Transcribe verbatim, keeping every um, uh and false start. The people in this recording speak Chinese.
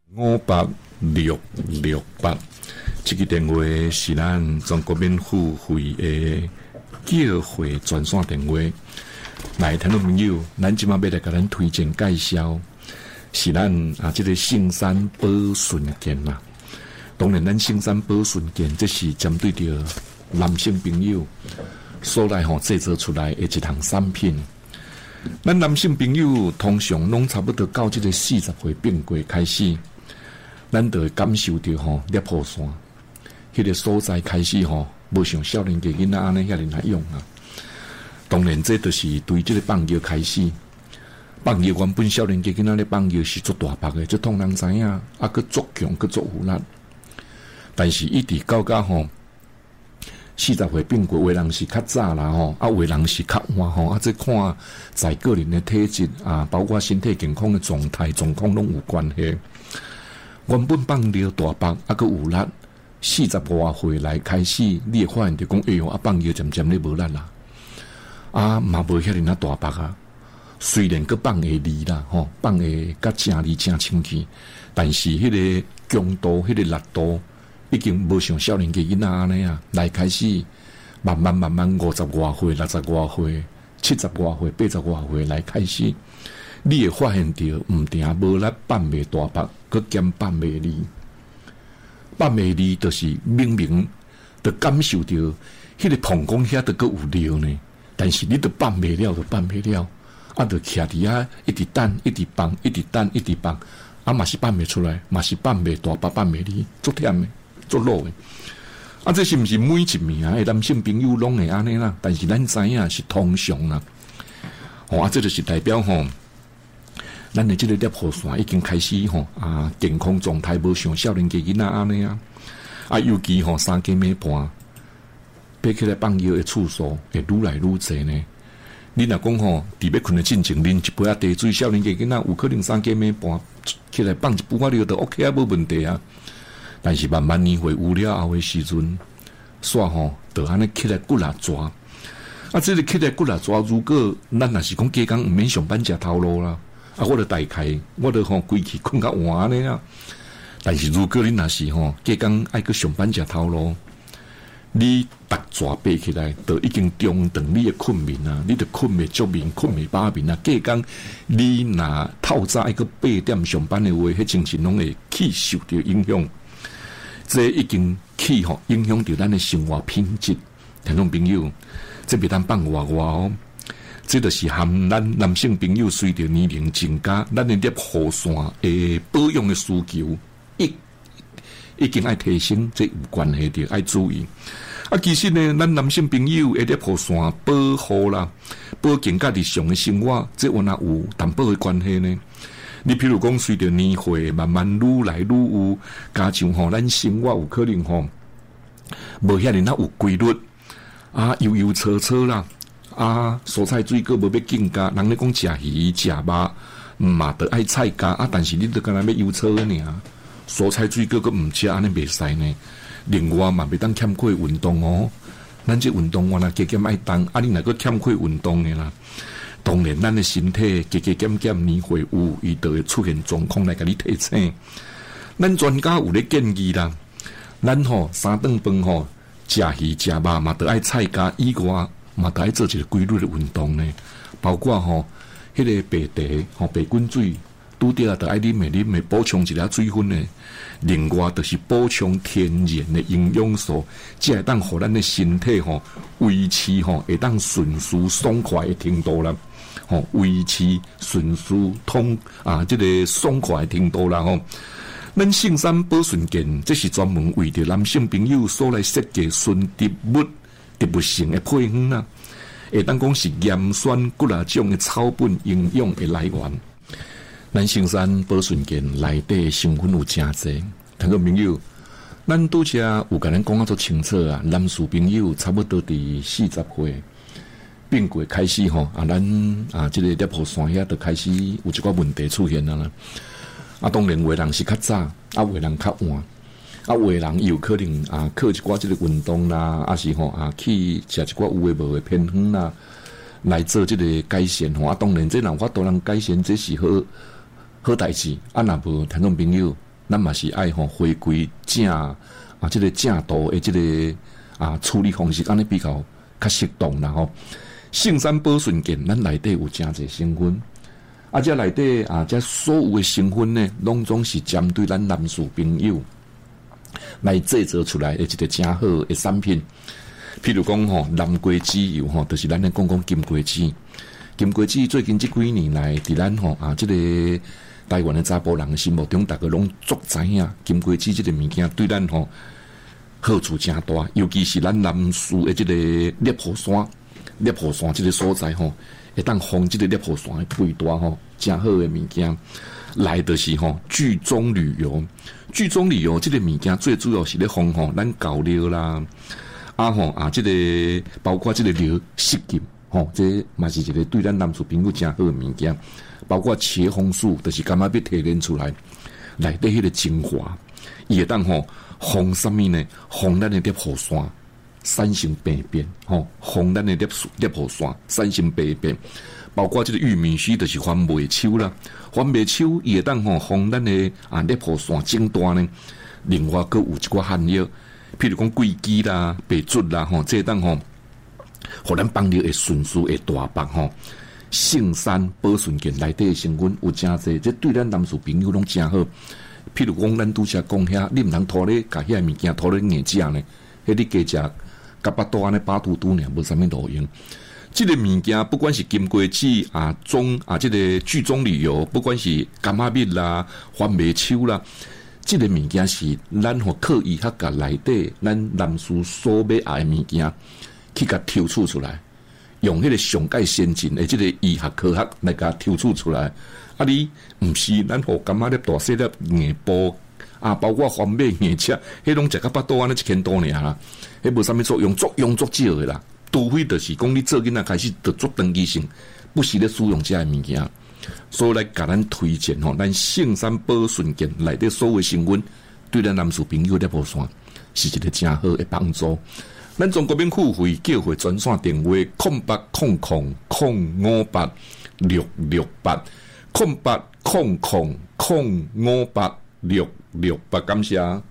五八六六八，这个电话是咱中国免付费的叫会专线电话。来，听众朋友，咱今晚要来给咱推荐介绍，是咱啊这个圣山保顺健啦。当然，咱圣山保顺健这是针对着男性朋友所来吼制作出来的一项产品。咱男性朋友通常拢差不多到这个四十岁变过开始，咱就会感受到吼裂破线，迄个所在开始吼，无像少年家囡仔安尼遐尼来用啊。当然，这就是对这个放药开始。放药原本少年家囡仔咧放药是做大白的，这通人知影，啊，佮足强，佮足有力。但是一直到到吼四十岁变过，有的人是较早啦吼，啊，有的人是较晚吼，啊，这看在个人的体质啊，包括身体健康的状态状况拢有关系。原本放药大白，啊，佮有力，四十多岁来开始，你会发现就讲，哎哟，啊，放药渐渐咧无力啦。啊，嘛无遐尼那大白啊，虽然佮放会利啦，吼，放会甲正利正清气，但是迄个强度、迄个力度，已经无像少年家囡仔安尼啊，来开始慢慢慢慢五十外岁、六十外岁、七十外岁、八十外岁来开始，你会发现到毋定无力放袂大白，佮兼放袂利，放袂利就是明明就感受到迄个膀胱遐都佮有尿呢。但是你都放袂了，就放袂了，啊，就徛伫遐一直等，一直放，一直等，一直放，啊，嘛是放袂出来，嘛是放袂大，放放袂离，足忝的，足老的。啊，这是毋是每一名的男性朋友拢会安尼啦？但是咱知影是通常啦。哦，啊，这就是代表吼，咱的这个裂破线已经开始吼啊，健康状态无像少年家囡仔安尼啊，啊，尤其吼三更暝半。爬起来放药的次数会愈来愈侪呢。你若讲吼，伫要困的进前啉一杯啊茶水，少年家囡仔有可能三更暝半起来放一杯啊药就 OK 啊，无问题啊。但是慢慢年岁有了后的时阵，煞吼就安尼起来骨力抓。啊，这个起来骨力抓，如果咱若是讲加工毋免上班食头路啦，啊，我就大概我就吼规气困较晚安尼啊。但是如果你若是吼加工爱去上班食头路，你逐抓爬起来，就已经中断你的困眠啊！你的困眠足眠，困眠把眠啊！假讲你若透早一个八点上班的话，迄精神拢会去受到影响。这已经去吼影响到咱的生活品质。听众朋友，这别当放话话哦，这就是含咱男性朋友随着年龄增加，咱的裂护线诶保养的需求一。已经爱提升，这有关系的，爱注意。啊，其实呢，咱男性朋友会咧护线保护啦，保健甲日常的生活，这有哪有淡薄的关系呢？你譬如讲，随着年岁慢慢愈来愈有，加上吼，咱生活有可能吼，无遐尼那有规律啊，悠悠扯扯啦，啊，蔬菜水果无要紧加，人咧讲食鱼食肉，嘛得爱菜加啊，但是你都干那要悠扯尔。蔬菜水果佮毋食安尼袂使呢。另外嘛，袂当欠缺运动哦。咱这运动我若加减爱动，啊，你若个欠缺运动的啦，当然咱的身体加加减减年岁有，伊就会出现状况来甲你提醒。咱专家有咧建议啦，咱吼三顿饭吼，食鱼食肉嘛，得爱菜加以外，嘛得爱做一个规律的运动呢。包括吼，迄、那个白茶吼白滚水。拄着就爱啉的啉的，补充一下水分的。另外，就是补充天然的营养素，才会当互咱的身体吼维持吼会当顺序爽快的程度啦。吼，维持顺序通啊，这个爽快的程度啦吼。咱圣山保顺健，这是专门为着男性朋友所来设计纯植物植物性的配方啦。会当讲是盐酸骨啦种的草本营养的来源。咱圣山保顺健内底成分有真侪，听众朋友，咱拄则有甲咱讲啊足清楚啊，男士朋友差不多伫四十岁变过开始吼，啊，咱啊这个裂破线遐就开始有一寡问题出现了啦。啊，当然有的人是较早，啊有的人较晚，啊有的人有可能啊靠一寡这个运动啦，啊是吼啊去食一寡有诶无诶偏方啦，来做这个改善吼。啊，当然这人法度人改善，这是好。好代志，啊，若无听众朋友， 咱嘛是爱吼回归正啊，这个正道的这个啊处理方式，安尼比较较适当啦吼。圣山宝顺健，咱内底有真侪成分，啊，这内底啊，这所有的成分呢，拢总是针对咱男士朋友来制作出来的一个真好的产品。譬如讲吼，南瓜籽油吼，就是咱咧讲讲金瓜子。金瓜子最近这几年来，伫咱吼啊，这个台湾的查甫人心目中，大家拢足知影金瓜子这个物件对咱吼好处真大，尤其是咱南市的这个猎户山，猎户山这个所在吼，会当防这个猎户山的肥大吼，真好的物件。来就是吼聚中旅游，聚中旅游这个物件最主要是咧防吼咱狗料啦。啊吼啊，这个包括这个料湿菌吼，这嘛是一个对咱男士朋友真好的物件。包括茄红素，就是干嘛要提炼出来，内底迄个精华，伊会当吼防什么呢？防咱的猎户山产生病变，吼防咱的猎猎户山产生病变。包括这个玉米须，就是番麦秋啦，番麦秋伊会当吼防咱的啊猎户山整大呢。另外，佮有一寡含药。譬如讲桂枝啦、白术啦，吼，这当吼，互咱帮助会顺速会大白吼。圣山宝顺健内底的成分有真侪，这对咱男士朋友拢真好。譬如讲，咱拄则讲遐，你毋通拖咧，甲遐物件拖咧硬食呢，迄你加食甲巴肚安尼巴肚肚呢，无啥物路用。这个物件不管是金瓜子啊、中啊，这个聚中旅游，不管是柑仔蜜啦、番麦秋啦。这个物件是咱互靠医学甲内底咱男士所要爱的物件，去甲抽取出来，用迄个上界先进的这个医学科学来甲抽取出来。啊，你毋是咱互柑仔粒大细粒硬波啊，包括番麦硬切，迄拢食甲巴肚安尼一千多尔啦，迄无啥物作用，作用足少的啦。除非就是讲你做囡仔开始就做长期性，不是咧使用这物件。所以来甲咱推荐吼，咱圣山宝顺健内底所有成分，对咱男士朋友咧无算是一个真好的帮助。咱中国免付费叫回专线电话：空八空空空五八六六八空八空空空五八六六八，感谢。